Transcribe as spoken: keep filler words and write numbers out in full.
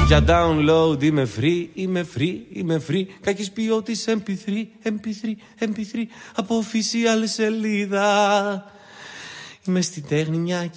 Για download είμαι free, είμαι free, είμαι free. Κακής ποιότητας εμ πι θρι, εμ πι θρι, εμ πι θρι. Από official σελίδα. Είμαι στη τέχνη μια